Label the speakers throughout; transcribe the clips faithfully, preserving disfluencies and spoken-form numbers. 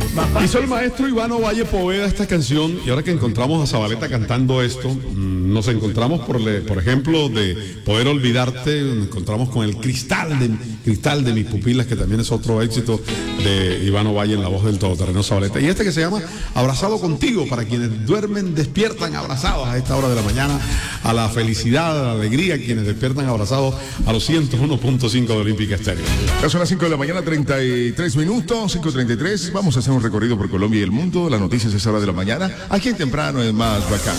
Speaker 1: Hizo el maestro Ivano Valle Poveda esta canción, y ahora que encontramos a Zabaleta cantando esto, nos encontramos, por, le, por ejemplo, de Poder Olvidarte, nos encontramos con el Cristal de, Cristal de mis pupilas, que también es otro éxito de Ivano Valle en la voz del todoterreno Zabaleta. Y este que se llama Abrazado Contigo, para quienes duermen, despiertan abrazados a esta hora de la mañana, a la felicidad, a la alegría, quienes despiertan abrazados a los ciento uno punto cinco de Olímpica Estéreo.
Speaker 2: Ya son las cinco de la mañana, treinta y tres minutos, cinco treinta y tres. Vamos a hacer un recorrido por Colombia y el mundo. Las noticias a esa hora de la mañana. Aquí en Temprano es más bacán.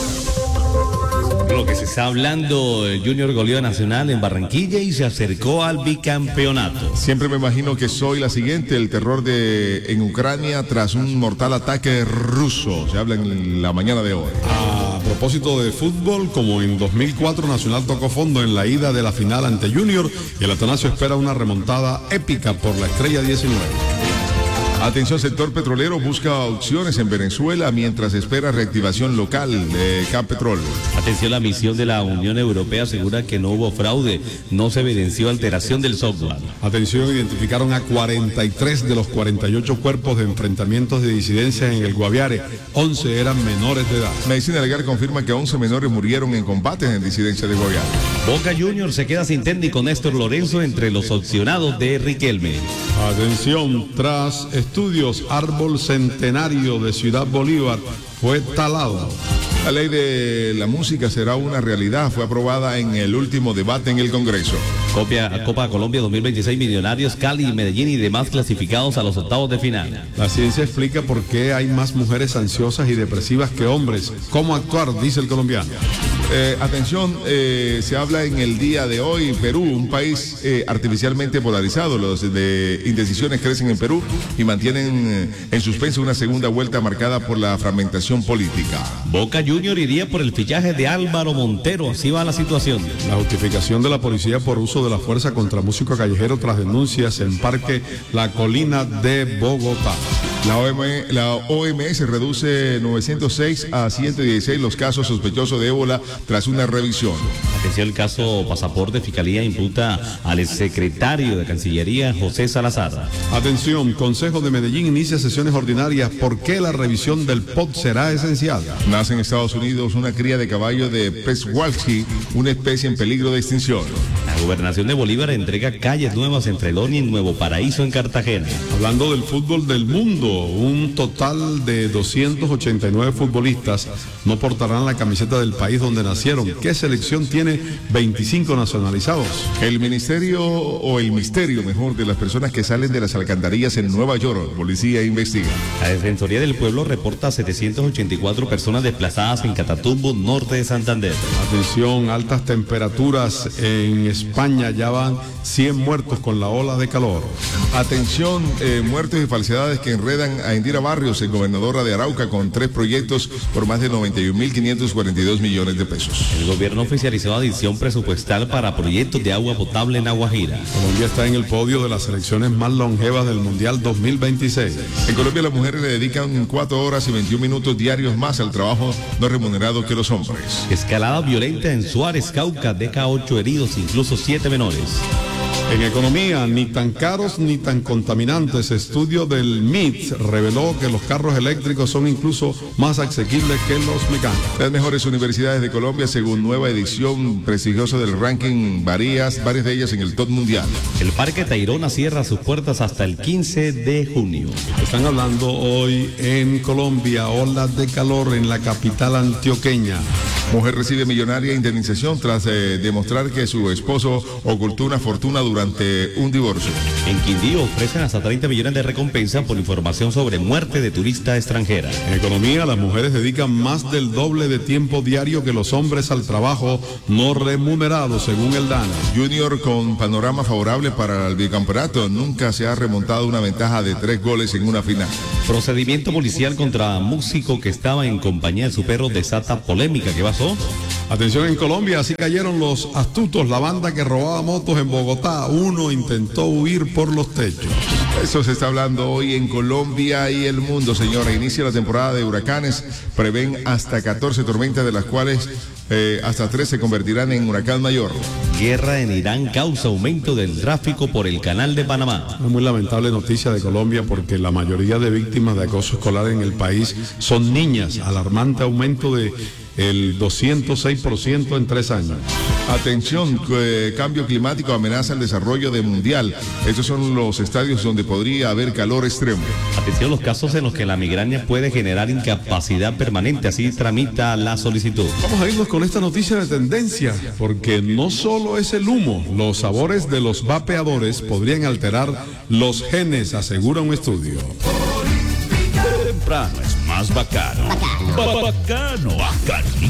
Speaker 3: Lo que se está hablando, el Junior goleó a Nacional en Barranquilla y se acercó al bicampeonato.
Speaker 2: Siempre me imagino que soy la siguiente, el terror de en Ucrania tras un mortal ataque ruso. Se habla en la mañana de hoy.
Speaker 1: A propósito de fútbol, como en dos mil cuatro Nacional tocó fondo en la ida de la final ante Junior, y el Atanasio espera una remontada épica por la Estrella diecinueve.
Speaker 2: Atención, sector petrolero busca opciones en Venezuela mientras espera reactivación local de Campetrol.
Speaker 3: Atención, la misión de la Unión Europea asegura que no hubo fraude, no se evidenció alteración del software.
Speaker 1: Atención, identificaron a cuarenta y tres de los cuarenta y ocho cuerpos de enfrentamientos de disidencias en el Guaviare, once eran menores de edad.
Speaker 2: Medicina Legal confirma que once menores murieron en combates en disidencia de Guaviare.
Speaker 3: Boca Juniors se queda sin técnico Néstor Lorenzo entre los opcionados de Riquelme.
Speaker 1: Atención, tras estudios, árbol centenario de Ciudad Bolívar fue talado.
Speaker 2: La ley de la música será una realidad. Fue aprobada en el último debate en el Congreso.
Speaker 3: Copia, Copa Colombia dos mil veintiséis, Millonarios, Cali, Medellín y demás clasificados a los octavos de final.
Speaker 1: La ciencia explica por qué hay más mujeres ansiosas y depresivas que hombres. ¿Cómo actuar?, dice el colombiano.
Speaker 2: Eh, atención, eh, se habla en el día de hoy, Perú, un país eh, artificialmente polarizado. Los de indecisiones crecen en Perú y mantienen eh, en suspenso una segunda vuelta marcada por la fragmentación política.
Speaker 3: Boca Junior iría por el fichaje de Álvaro Montero, así va la situación.
Speaker 1: La justificación de la policía por uso de la fuerza contra músico callejero tras denuncias en Parque La Colina de Bogotá.
Speaker 2: La O M, la O M S reduce novecientos seis a ciento dieciséis los casos sospechosos de ébola tras una revisión.
Speaker 3: Atención, el caso Pasaporte, Fiscalía imputa al exsecretario de Cancillería, José Salazar.
Speaker 1: Atención, Consejo de Medellín inicia sesiones ordinarias. ¿Por qué la revisión del P O T será esencial?
Speaker 2: Nace en Estados Unidos una cría de caballo de Petzvalsky, una especie en peligro de extinción.
Speaker 3: La Gobernación de Bolívar entrega calles nuevas en Fredonia y Nuevo Paraíso en Cartagena.
Speaker 1: Hablando del fútbol del mundo, un total de doscientos ochenta y nueve futbolistas no portarán la camiseta del país donde nacieron. ¿Qué selección tiene veinticinco nacionalizados?
Speaker 2: El ministerio, o el misterio mejor, de las personas que salen de las alcantarillas en Nueva York. Policía investiga.
Speaker 3: La Defensoría del Pueblo reporta setecientas ochenta y cuatro personas desplazadas en Catatumbo, norte de Santander.
Speaker 1: Atención, altas temperaturas en España, ya van cien muertos con la ola de calor.
Speaker 2: Atención, eh, muertos y falsedades que enredan a Indira Barrios, el gobernadora de Arauca, con tres proyectos por más de noventa y un mil quinientos cuarenta y dos millones de pesos.
Speaker 3: El gobierno oficializó adición presupuestal para proyectos de agua potable en La Guajira.
Speaker 1: Colombia está en el podio de las selecciones más longevas del Mundial dos mil veintiséis.
Speaker 2: En Colombia las mujeres le dedican cuatro horas y veintiún minutos diarios más al trabajo no remunerado que los hombres.
Speaker 3: Escalada violenta en Suárez, Cauca, deja ocho heridos, incluso siete menores.
Speaker 1: En economía, ni tan caros ni tan contaminantes. Estudio del M I T reveló que los carros eléctricos son incluso más asequibles que los mecánicos.
Speaker 2: Las mejores universidades de Colombia, según nueva edición prestigiosa del ranking, varias, varias de ellas en el top mundial.
Speaker 3: El Parque Tayrona cierra sus puertas hasta el quince de junio.
Speaker 1: Están hablando hoy en Colombia, olas de calor en la capital antioqueña.
Speaker 2: Mujer recibe millonaria indemnización tras eh, demostrar que su esposo ocultó una fortuna durante un divorcio.
Speaker 3: En Quindío ofrecen hasta treinta millones de recompensa por información sobre muerte de turista extranjera.
Speaker 1: En economía, las mujeres dedican más del doble de tiempo diario que los hombres al trabajo no remunerado, según el DANE.
Speaker 2: Junior con panorama favorable para el bicampeonato. Nunca se ha remontado una ventaja de tres goles en una final.
Speaker 3: Procedimiento policial contra músico que estaba en compañía de su perro desata polémica. ¿Qué pasó?
Speaker 1: Atención, en Colombia, así cayeron los astutos, la banda que robaba motos en Bogotá. Uno intentó huir por los techos.
Speaker 2: Eso se está hablando hoy en Colombia y el mundo, señora. Inicia la temporada de huracanes. Prevén hasta catorce tormentas, de las cuales eh, hasta tres se convertirán en huracán mayor.
Speaker 3: Guerra en Irán causa aumento del tráfico por el canal de Panamá.
Speaker 1: Una muy lamentable noticia de Colombia, porque la mayoría de víctimas de acoso escolar en el país son niñas. Alarmante aumento de el doscientos seis por ciento en tres años.
Speaker 2: Atención, eh, cambio climático amenaza el desarrollo de Mundial. Estos son los estadios donde podría haber calor extremo.
Speaker 3: Atención, los casos en los que la migraña puede generar incapacidad permanente. Así tramita la solicitud.
Speaker 1: Vamos a irnos con esta noticia de tendencia, porque no solo es el humo, los sabores de los vapeadores podrían alterar los genes, asegura un estudio.
Speaker 4: Temprano es más bacano. Bacano. Bacano. Bacanito.